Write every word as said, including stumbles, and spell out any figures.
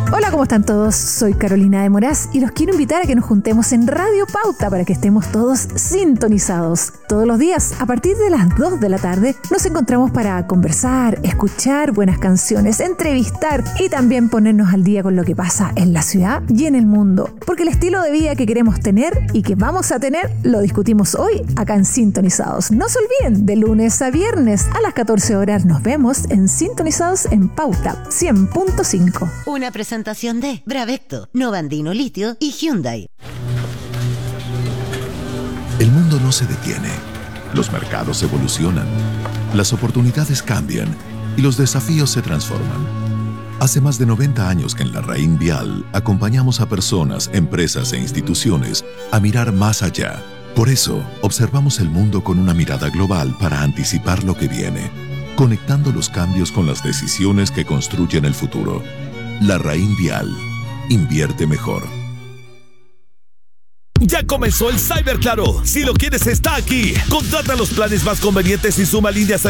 Hola, ¿cómo están todos? Soy Carolina de Moraz y los quiero invitar a que nos juntemos en Radio Pauta para que estemos todos sintonizados. Todos los días, a partir de las dos de la tarde, nos encontramos para conversar, escuchar buenas canciones, entrevistar y también ponernos al día con lo que pasa en la ciudad y en el mundo. Porque el estilo de vida que queremos tener y que vamos a tener, lo discutimos hoy acá en Sintonizados. No se olviden, de lunes a viernes a las catorce horas nos vemos en Sintonizados en Pauta cien punto cinco. Una presentación de Bravecto, Novandino Litio y Hyundai. El mundo no se detiene. Los mercados evolucionan. Las oportunidades cambian y los desafíos se transforman. Hace más de noventa años que en Larraín Vial acompañamos a personas, empresas e instituciones a mirar más allá. Por eso, observamos el mundo con una mirada global para anticipar lo que viene, conectando los cambios con las decisiones que construyen el futuro. Larraín Vial. Invierte mejor. Ya comenzó el Cyber Claro. Si lo quieres, está aquí. Contrata los planes más convenientes y suma líneas